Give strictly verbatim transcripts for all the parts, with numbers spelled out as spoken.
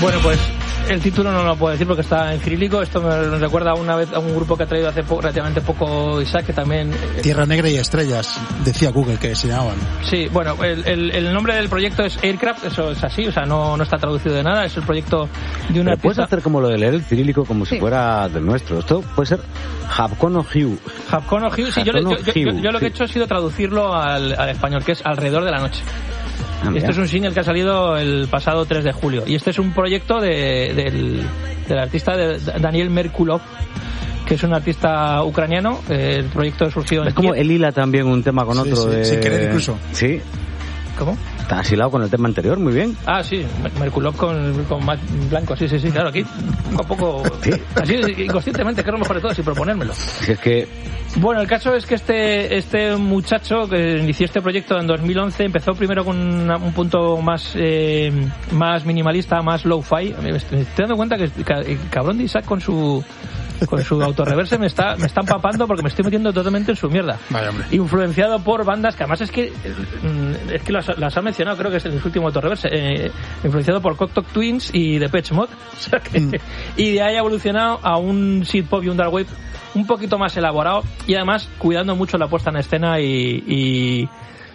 Bueno, pues el título no lo puedo decir porque está en cirílico. Esto me recuerda una vez a un grupo que ha traído hace po- relativamente poco Isaac, que también... Tierra Negra y Estrellas, decía Google que se llamaban. Sí, bueno, el, el, el nombre del proyecto es Aircraft, eso es así, o sea, no, no está traducido de nada, es el proyecto de una... Pero puedes pieza... hacer como lo de leer el cirílico como sí. si fuera del nuestro. Esto puede ser Japcono Hiu. Japcono Hiu, sí, yo, yo, yo, yo, yo lo que he hecho ha sido traducirlo al, al español, que es Alrededor de la Noche. Ah, este es un single que ha salido el pasado tres de julio. Y este es un proyecto de, del, del artista de Daniel Merkulov, que es un artista ucraniano. El proyecto surgió en... Es como él hila también un tema con sí, otro. Sí, de... sin querer incluso. Sí. ¿Cómo? Está asilado con el tema anterior, muy bien. Ah, sí, Merkulov con, con Matt Blanco, sí, sí, sí, claro, aquí poco a poco, ¿sí? Así inconscientemente, que es lo mejor de todo, sin proponérmelo. Si es que... Bueno, el caso es que este este muchacho que inició este proyecto en dos mil once empezó primero con una, un punto más eh, más minimalista, más low-fi. Me estoy dando cuenta que el cabrón de Isaac con su con su autorreverse me está me está empapando porque me estoy metiendo totalmente en su mierda. Vaya, hombre. Influenciado por bandas que además es que es que las, las ha mencionado, creo que es en su último autorreverse, eh, influenciado por Cocteau Twins y Depeche Mode, o sea que, mm. y de ahí ha evolucionado a un synth pop y un dark wave un poquito más elaborado y además cuidando mucho la puesta en escena y, y,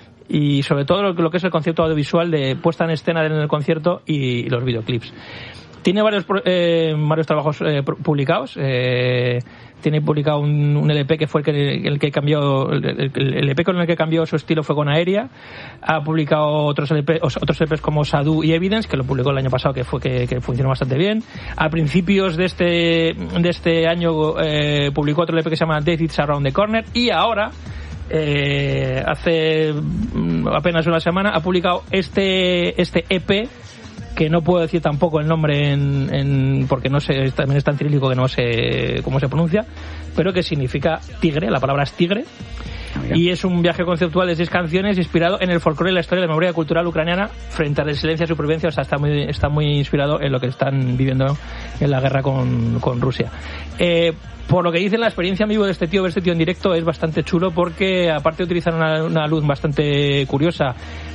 y sobre todo lo, lo que es el concepto audiovisual de puesta en escena en el concierto y, y los videoclips. Tiene varios eh, varios trabajos eh, publicados. Eh, tiene publicado un, un L P que fue el que, el que cambió el, el, el L P con el que cambió su estilo fue con Aérea. Ha publicado otros L P, otros L Ps como Sadhu y Evidence, que lo publicó el año pasado, que fue que, que funcionó bastante bien. A principios de este de este año eh, publicó otro L P que se llama Death Is Around the Corner, y ahora eh, hace apenas una semana ha publicado este este E P, que no puedo decir tampoco el nombre en, en porque no sé, también está en cirílico que no sé cómo se pronuncia, pero que significa tigre, la palabra es tigre. Y es un viaje conceptual de seis canciones inspirado en el folclore y la historia de la memoria cultural ucraniana frente a resiliencia y supervivencia. O sea, está muy, está muy inspirado en lo que están viviendo en la guerra con, con Rusia. Eh, por lo que dicen, la experiencia en vivo de este tío, ver este tío en directo es bastante chulo, porque aparte de utilizar una, una luz bastante curiosa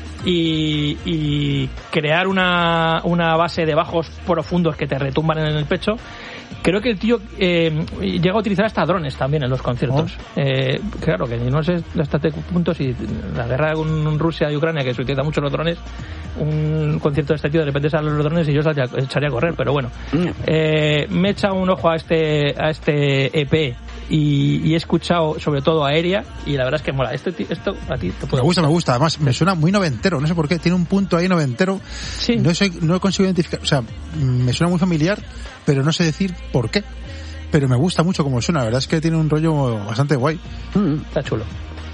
y, y crear una, una base de bajos profundos que te retumban en el pecho, creo que el tío eh, llega a utilizar hasta drones también en los conciertos. Oh. Eh, claro, que no sé hasta qué punto, si la guerra con Rusia y Ucrania, que se utiliza mucho los drones, un concierto de este tío de repente salen los drones y yo echaría, echaría a correr, pero bueno. Mm. Eh, me he echado un ojo a este, a este E P y, y he escuchado sobre todo Aérea, y la verdad es que mola. Esto, esto a ti te puede Me gusta, me gusta. Además, me suena muy noventero, no sé por qué. Tiene un punto ahí noventero. Sí. No sé, no consigo identificar. O sea, me suena muy familiar, pero no sé decir por qué. Pero me gusta mucho como suena. La verdad es que tiene un rollo bastante guay. Mm, está chulo.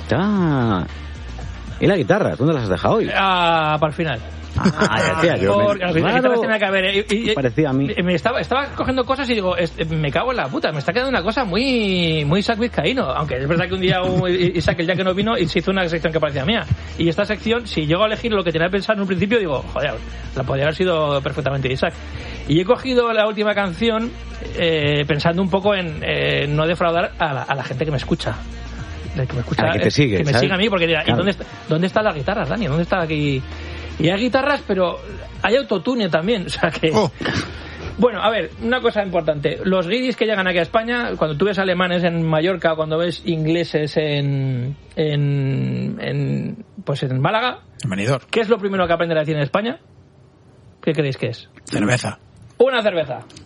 Ah. ¿Y la guitarra? ¿Dónde las has dejado hoy? Ah, para el final. Ah, decía yo. Porque al final claro, tenía que haber, y, y, parecía a mí. Me estaba, estaba cogiendo cosas y digo, me cago en la puta, me está quedando una cosa muy muy Isaac vizcaíno. Aunque es verdad que un día un, Isaac, el día que no vino, y se hizo una sección que parecía mía. Y esta sección, si llego a elegir lo que tenía que pensar en un principio, digo, joder, la podría haber sido perfectamente Isaac. Y he cogido la última canción eh, pensando un poco en eh, no defraudar a la, a la gente que me escucha. Que me escucha, a la que te sigue, que me ¿sabes? siga a mí, porque dirá, claro. ¿y dónde, está, dónde están las guitarras, Dani? ¿Dónde está aquí? Y hay guitarras, pero hay autotune también, o sea que... Oh. Bueno, a ver, una cosa importante. Los guiris que llegan aquí a España, cuando tú ves alemanes en Mallorca, cuando ves ingleses en... en, en pues en Málaga... En Benidorm. ¿Qué es lo primero que aprenden a decir en España? ¿Qué creéis que es? Cerveza. Una cerveza.